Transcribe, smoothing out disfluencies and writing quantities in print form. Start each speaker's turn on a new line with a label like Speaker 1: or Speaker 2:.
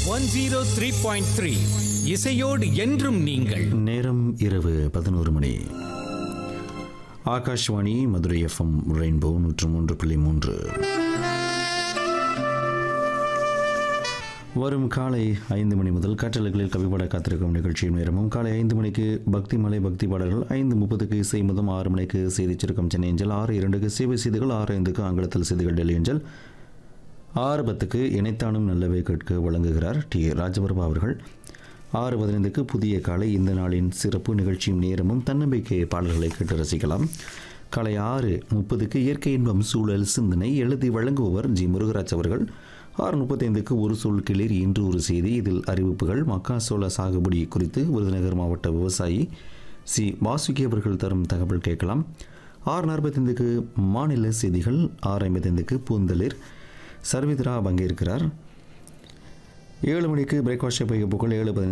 Speaker 1: 103.3 இசையோடு என்றும் நீங்கள்.
Speaker 2: நேரம் இரவு 11 மணி. Akashvani Madurai FM rainbow 103.3. வரும் காலை 5 மணி முதல் காற்றலைகளில் கவிபாட காத்திருக்கும் நிகழ்ச்சியின் நேரமும் காலை 5 மணிக்கு பக்தி மலை பக்தி பாடல்கள், 5:30க்கு இசை முதம், 6 மணிக்கு செய்தி சுருக்கம் சென்னை அஞ்சல், 6:02க்கு சேவை செய்திகள், 6:05க்கு ஆங்கிலத்தில் செய்திகள் டெல்லி அஞ்சல், 6:10க்கு இணைத்தானும் நல்லவே கேட்க வழங்குகிறார் டி ராஜவர்மா அவர்கள். 6:15க்கு புதிய காலை, இந்த நாளின் சிறப்பு நிகழ்ச்சியும் நேரமும் தன்னம்பிக்கை பாடல்களை கேட்டு ரசிக்கலாம். காலை 6:30க்கு இயற்கை இன்பம் சூழல் சிந்தனை எழுதி வழங்குபவர் ஜி முருகராஜ் அவர்கள். 6:35க்கு ஒரு சொல் கிளிர், இன்று ஒரு செய்தி, இதில் அறிவிப்புகள், மக்காசோள சாகுபடி குறித்து விருதுநகர் மாவட்ட விவசாயி சி வாசுகி அவர்கள் தரும் தகவல் கேட்கலாம். 6:45க்கு மாநில செய்திகள், 6:55க்கு பூந்தளிர், சர்வித்ரா பங்கேற்கிறார். 7 மணிக்கு பிரேக்ஃபாஸ்ட் பைகப்புகள், 7:15